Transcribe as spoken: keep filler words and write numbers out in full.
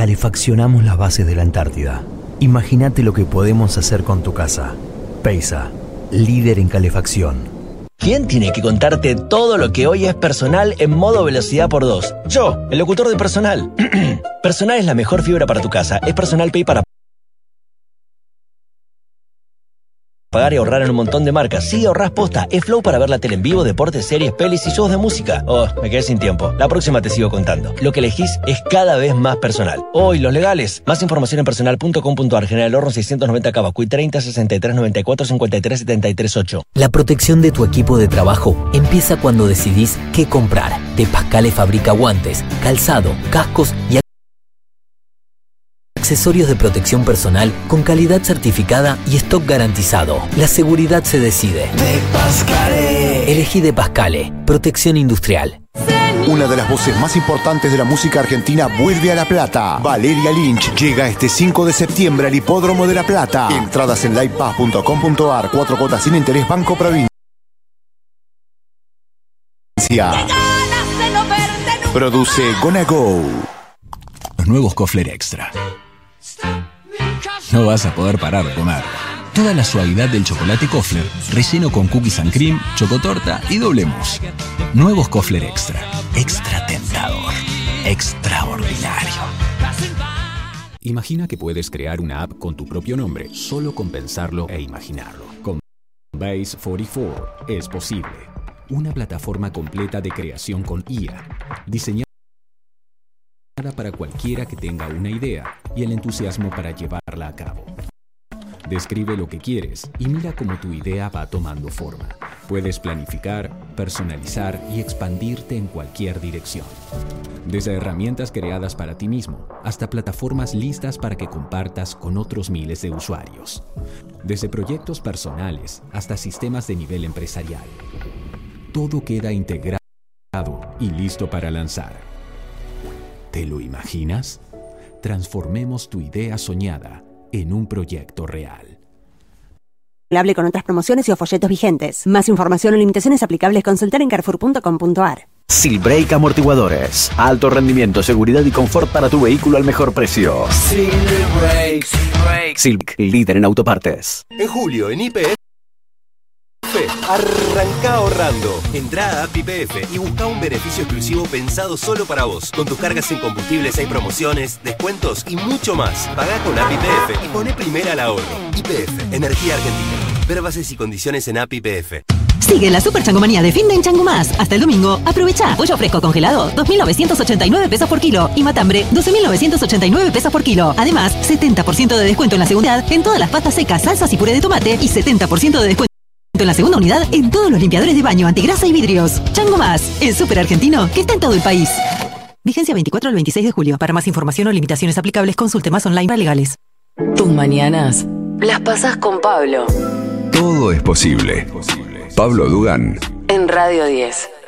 calefaccionamos las bases de la Antártida. Imagínate lo que podemos hacer con tu casa. Peisa, líder en calefacción. ¿Quién tiene que contarte todo lo que hoy es Personal en modo velocidad por dos? Yo, el locutor de Personal. Personal es la mejor fibra para tu casa. Es Personal Pay para pagar y ahorrar en un montón de marcas. Sí, ahorrás posta. Es Flow para ver la tele en vivo, deportes, series, pelis y shows de música. Oh, me quedé sin tiempo. La próxima te sigo contando. Lo que elegís es cada vez más personal. Oh, y los legales. Más información en personal punto com punto ar. General Horno seiscientos noventa Cavacuy treinta sesenta y tres noventa y cuatro cincuenta y tres setenta y tres ocho. La protección de tu equipo de trabajo empieza cuando decidís qué comprar. De Pascale fabrica guantes, calzado, cascos y accesorios de protección personal con calidad certificada y stock garantizado. La seguridad se decide. De Pascale. Elegí De Pascale. Protección industrial. Una de las voces más importantes de la música argentina vuelve a La Plata. Valeria Lynch llega este cinco de septiembre al Hipódromo de La Plata. Entradas en livepass punto com punto ar. Cuatro cuotas sin interés, Banco Provincia. Produce Gonna Go. Los nuevos Kofler Extra. No vas a poder parar de comer. Toda la suavidad del chocolate Kofler, relleno con cookies and cream, chocotorta y doble mousse. Nuevos Kofler Extra. Extra tentador. Extraordinario. Imagina que puedes crear una app con tu propio nombre, solo con pensarlo e imaginarlo. Con Base cuarenta y cuatro es posible. Una plataforma completa de creación con I A, diseñada para cualquiera que tenga una idea y el entusiasmo para llevarla a cabo. Describe lo que quieres y mira cómo tu idea va tomando forma. Puedes planificar, personalizar y expandirte en cualquier dirección. Desde herramientas creadas para ti mismo hasta plataformas listas para que compartas con otros miles de usuarios. Desde proyectos personales hasta sistemas de nivel empresarial. Todo queda integrado y listo para lanzar. ¿Te lo imaginas? Transformemos tu idea soñada en un proyecto real. Hable con otras promociones y o folletos vigentes. Más información o limitaciones aplicables, consultar en carrefour punto com punto ar. Silbrake Amortiguadores. Alto rendimiento, seguridad y confort para tu vehículo al mejor precio. Silbrake. Silbrake. Silbrake, líder en autopartes. En julio, en I P F, arranca ahorrando. Entrá a App Y P F y busca un beneficio exclusivo pensado solo para vos. Con tus cargas en combustibles hay promociones, descuentos y mucho más. Pagá con App Y P F y poné primera al ahorro. Y P F, Energía Argentina. Ver bases y condiciones en App Y P F. Sigue la super changomanía de fin de en Chango Más. Hasta el domingo, aprovecha. Pollo fresco congelado, dos mil novecientos ochenta y nueve pesos por kilo. Y matambre, doce mil novecientos ochenta y nueve pesos por kilo. Además, setenta por ciento de descuento en la segunda unidad en todas las pastas secas, salsas y puré de tomate. Y setenta por ciento de descuento en la segunda unidad en todos los limpiadores de baño, antigrasa y vidrios. Chango Más, el súper argentino que está en todo el país. Vigencia veinticuatro al veintiséis de julio. Para más información o limitaciones aplicables, consulte más online para legales. Tus mañanas las pasás con Pablo. Todo es posible. Pablo Dugan. En Radio diez.